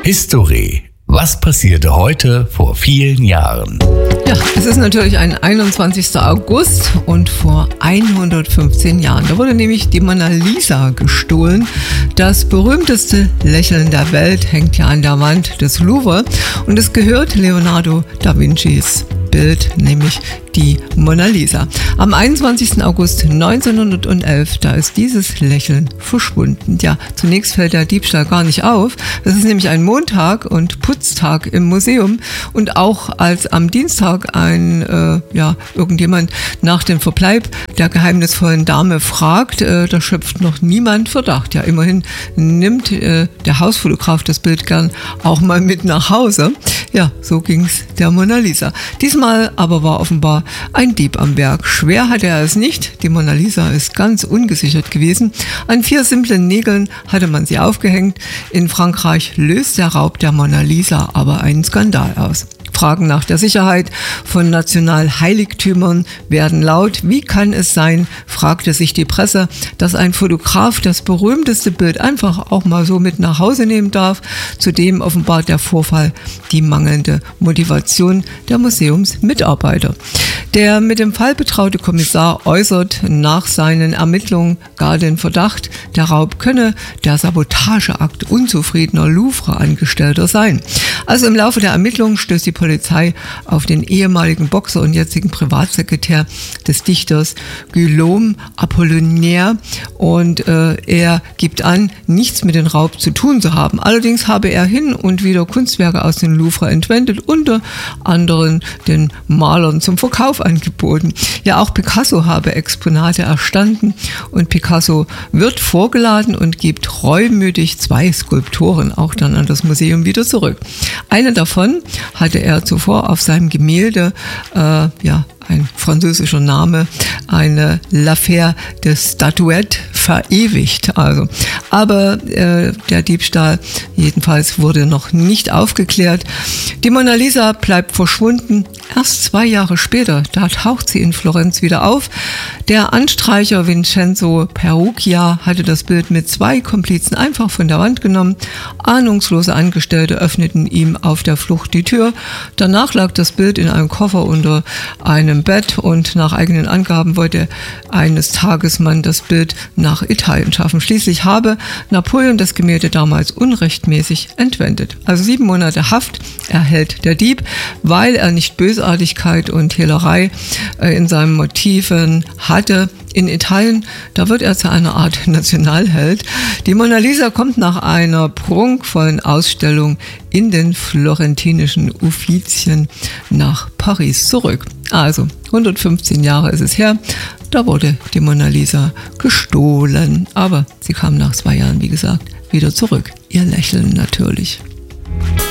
History. Was passierte heute vor vielen Jahren? Ja, es ist natürlich ein 21. August und vor 115 Jahren. Da wurde nämlich die Mona Lisa gestohlen. Das berühmteste Lächeln der Welt hängt ja an der Wand des Louvre und es gehört Leonardo da Vincis Bild, nämlich die Mona Lisa. Am 21. August 1911, da ist dieses Lächeln verschwunden. Ja, zunächst fällt der Diebstahl gar nicht auf. Das ist nämlich ein Montag und Putztag im Museum. Und auch als am Dienstag irgendjemand nach dem Verbleib der geheimnisvollen Dame fragt, da schöpft noch niemand Verdacht. Ja, immerhin nimmt der Hausfotograf das Bild gern auch mal mit nach Hause. Ja, so ging's der Mona Lisa. Diesmal aber war offenbar ein Dieb am Werk. Schwer hatte er es nicht. Die Mona Lisa ist ganz ungesichert gewesen. An 4 simplen Nägeln hatte man sie aufgehängt. In Frankreich löst der Raub der Mona Lisa aber einen Skandal aus. Fragen nach der Sicherheit von Nationalheiligtümern werden laut. Wie kann es sein, fragte sich die Presse, dass ein Fotograf das berühmteste Bild einfach auch mal so mit nach Hause nehmen darf? Zudem offenbart der Vorfall die mangelnde Motivation der Museumsmitarbeiter. Der mit dem Fall betraute Kommissar äußert nach seinen Ermittlungen gar den Verdacht, der Raub könne der Sabotageakt unzufriedener Louvre-Angestellter sein. Also im Laufe der Ermittlungen stößt die Polizei auf den ehemaligen Boxer und jetzigen Privatsekretär des Dichters Guillaume Apollinaire und er gibt an, nichts mit dem Raub zu tun zu haben. Allerdings habe er hin und wieder Kunstwerke aus dem Louvre entwendet, unter anderem den Malern zum Verkauf angeboten. Ja, auch Picasso habe Exponate erstanden und Picasso wird vorgeladen und gibt reumütig 2 Skulpturen auch dann an das Museum wieder zurück. Eine davon hatte er zuvor auf seinem Gemälde, ein französischer Name, eine L'Affaire de Statuette verewigt. Aber der Diebstahl jedenfalls wurde noch nicht aufgeklärt. Die Mona Lisa bleibt verschwunden. Erst 2 Jahre später, da taucht sie in Florenz wieder auf. Der Anstreicher Vincenzo Perugia hatte das Bild mit 2 Komplizen einfach von der Wand genommen. Ahnungslose Angestellte öffneten ihm auf der Flucht die Tür. Danach lag das Bild in einem Koffer unter einem Bett und nach eigenen Angaben wollte eines Tages man das Bild nach Italien schaffen. Schließlich habe Napoleon das Gemälde damals unrechtmäßig entwendet. Also 7 Monate Haft erhält der Dieb, weil er nicht Bösartigkeit und Hehlerei in seinen Motiven hatte. In Italien, da wird er zu einer Art Nationalheld. Die Mona Lisa kommt nach einer prunkvollen Ausstellung in den florentinischen Uffizien nach Paris zurück. Also 115 Jahre ist es her, da wurde die Mona Lisa gestohlen. Aber sie kam nach 2 Jahren, wie gesagt, wieder zurück. Ihr Lächeln natürlich.